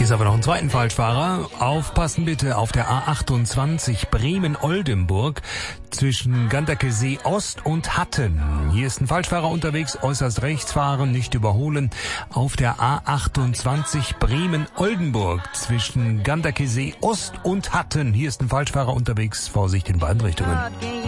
Ist aber noch ein zweiten Falschfahrer. Aufpassen bitte auf der A28 Bremen-Oldenburg zwischen Ganderkesee Ost und Hatten. Hier ist ein Falschfahrer unterwegs, äußerst rechts fahren, nicht überholen. Auf der A28 Bremen-Oldenburg zwischen Ganderkesee Ost und Hatten. Hier ist ein Falschfahrer unterwegs, Vorsicht in beiden Richtungen.